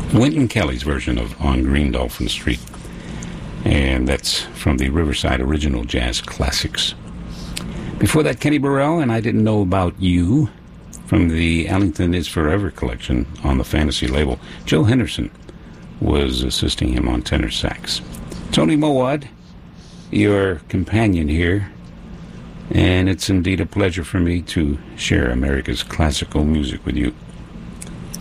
Wynton Kelly's version of On Green Dolphin Street. And that's from the Riverside Original Jazz Classics. Before that, Kenny Burrell and I Didn't Know About You from the Ellington Is Forever collection on the Fantasy label. Joe Henderson was assisting him on tenor sax. Tony Mowad, your companion here, and it's indeed a pleasure for me to share America's classical music with you.